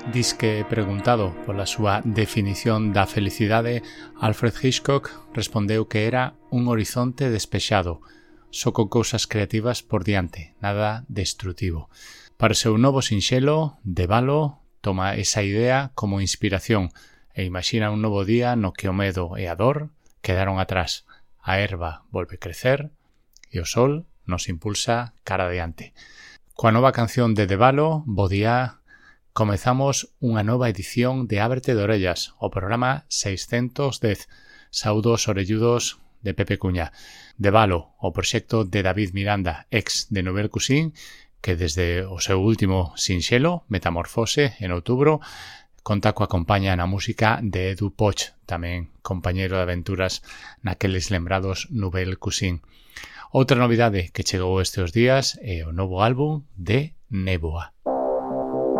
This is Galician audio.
Disque preguntado pola súa definición da felicidade, Alfred Hitchcock respondeu que era un horizonte despexado, só con cousas creativas por diante, nada destrutivo. Para o seu novo sinxelo, De Valo toma esa idea como inspiración e imagina un novo día no que o medo e a dor quedaron atrás, a erva volve crecer e o sol nos impulsa cara adiante. Coa nova canción de De Valo, Bo día, comezamos unha nova edición de Ábrete de Orellas, o programa 610. Saúdos orelludos de Pepe Cuña. De Valo, o proxecto de David Miranda, ex de Nouvelle Cuisine, que desde o seu último sinxelo, Metamorfose, en outubro, conta coa compañía na música de Edu Poch, tamén compañeiro de aventuras naqueles lembrados Nouvelle Cuisine. Outra novidade que chegou estes días é o novo álbum de Néboa.